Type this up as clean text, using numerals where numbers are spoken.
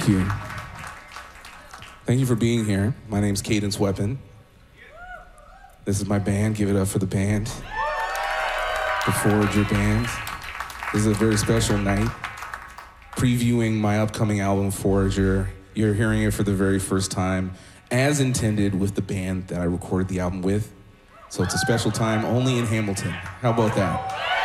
you. Thank you for being here. My name's Cadence Weapon. This is my band. Give it up for the band. The Forager Band. This is a very special night. Previewing my upcoming album, Forager. You're hearing it for the very first time, as intended with the band that I recorded the album with. So it's a special time only in Hamilton. How about that?